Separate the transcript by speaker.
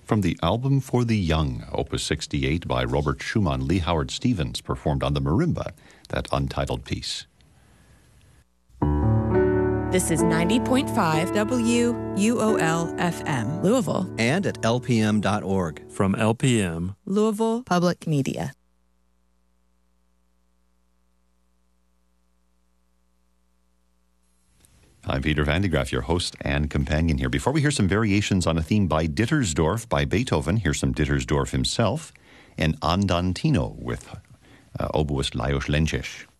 Speaker 1: From the album For the Young, Opus 68 by Robert Schumann, Lee Howard Stevens performed on the marimba, that untitled piece.
Speaker 2: This is 90.5 WUOL-FM, Louisville.
Speaker 3: And at lpm.org.
Speaker 4: From LPM,
Speaker 2: Louisville Public Media.
Speaker 1: I'm Peter Van de Graaff, your host and companion here. Before we hear some variations on a theme by Dittersdorf by Beethoven, here's some Dittersdorf himself, and Andantino with oboist Lajos Lences.